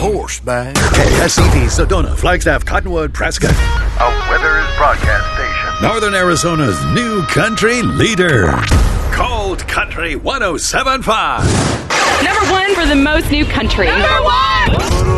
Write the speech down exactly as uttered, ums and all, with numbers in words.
Horseback. K S E V, Sedona, Flagstaff, Cottonwood, Prescott. A Withers broadcast station. Northern Arizona's new country leader. Cold Country one oh seven point five. Number one for the most new country. Number one!